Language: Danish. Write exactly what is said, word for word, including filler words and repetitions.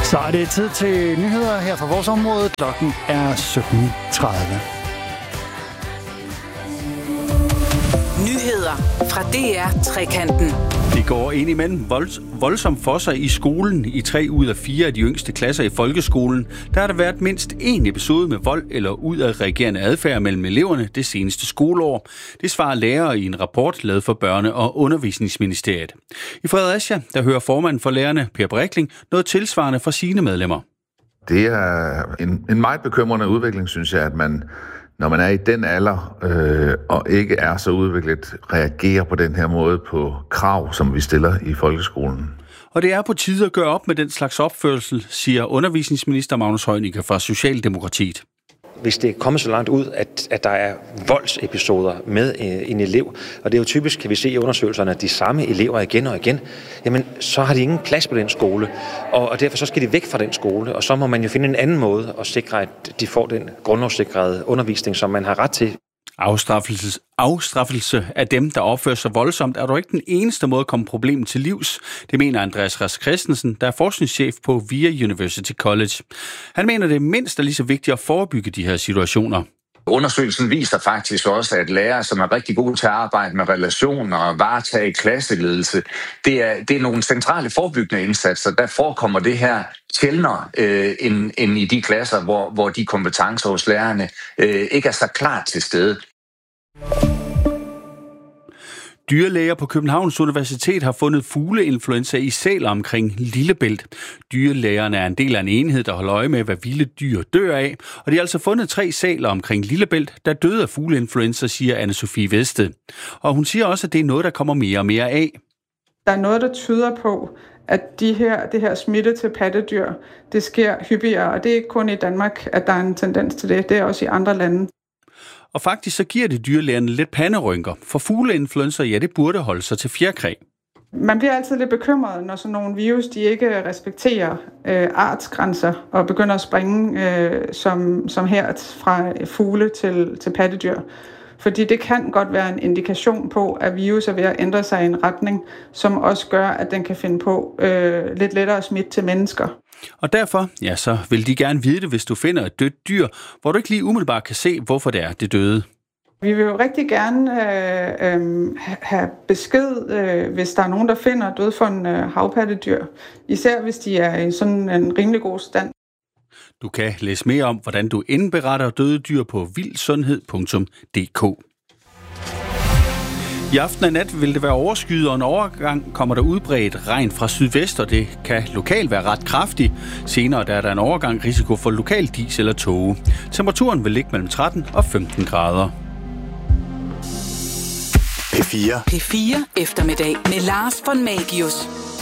Så er det tid til nyheder her fra vores område. Klokken er sytten tredive. Nyheder fra D R Trekanten. Det går ind imellem vold, voldsomt for sig i skolen. I tre ud af fire af de yngste klasser i folkeskolen, der har der været mindst én episode med vold eller udadreagerende adfærd mellem eleverne det seneste skoleår. Det svarer lærere i en rapport lavet for Børne- og Undervisningsministeriet. I Fredericia, der hører formanden for lærerne, Per Brikling, noget tilsvarende fra sine medlemmer. Det er en, en meget bekymrende udvikling, synes jeg, at man, når man er i den alder øh, og ikke er så udviklet, reagerer på den her måde på krav, som vi stiller i folkeskolen. Og det er på tide at gøre op med den slags opførsel, siger undervisningsminister Magnus Heunicke fra Socialdemokratiet. Hvis det er kommet så langt ud, at, at der er voldsepisoder med øh, en elev, og det er jo typisk, kan vi se i undersøgelserne, at de samme elever igen og igen, jamen så har de ingen plads på den skole, og, og derfor så skal de væk fra den skole, og så må man jo finde en anden måde at sikre, at de får den grundlovssikrede undervisning, som man har ret til. Afstraffelse, afstraffelse af dem, der opfører sig voldsomt, er dog ikke den eneste måde at komme problemet til livs. Det mener Andreas Rask Christensen, der er forskningschef på V I A University College. Han mener, det er mindst er lige så vigtigt at forebygge de her situationer. Undersøgelsen viser faktisk også, at lærere, som er rigtig gode til at arbejde med relationer og varetage klasseledelse, det er, det er nogle centrale forebyggende indsatser. Der forekommer det her sjældnere øh, end, end i de klasser, hvor, hvor de kompetencer hos lærerne øh, ikke er så klart til stede. Dyrlæger på Københavns Universitet har fundet fugleinfluenza i sæler omkring Lillebælt. Dyrlægerne er en del af en enhed, der holder øje med, hvad vilde dyr dør af. Og de har altså fundet tre sæler omkring Lillebælt, der døde af fugleinfluenza, siger Anne-Sophie Vedsted. Og hun siger også, at det er noget, der kommer mere og mere af. Der er noget, der tyder på, at de her, det her smitte til pattedyr, det sker hyppigere. Og det er ikke kun i Danmark, at der er en tendens til det. Det er også i andre lande. Og faktisk så giver det dyrlægerne lidt panderynker, for fugleinfluenza, ja, det burde holde sig til fjerkræ. Man bliver altid lidt bekymret, når sådan nogle virus, de ikke respekterer øh, artsgrænser og begynder at springe øh, som, som her fra fugle til, til pattedyr. Fordi det kan godt være en indikation på, at virus er ved at ændre sig i en retning, som også gør, at den kan finde på øh, lidt lettere smitte til mennesker. Og derfor, ja, så vil de gerne vide det, hvis du finder et dødt dyr, hvor du ikke lige umiddelbart kan se, hvorfor det er, det døde. Vi vil jo rigtig gerne øh, øh, have besked, øh, hvis der er nogen, der finder dødfundne øh, havpattedyr. Især hvis de er i sådan en rimelig god stand. Du kan læse mere om, hvordan du indberetter døde dyr på vildsundhed punktum d k. I aften og nat vil det være overskyet, og en overgang kommer der udbredt regn fra sydvest, og det kan lokalt være ret kraftigt. Senere der er der en overgang risiko for lokal dis eller tåge. Temperaturen vil ligge mellem tretten og femten grader. P fire. P fire eftermiddag med Lars von Magius.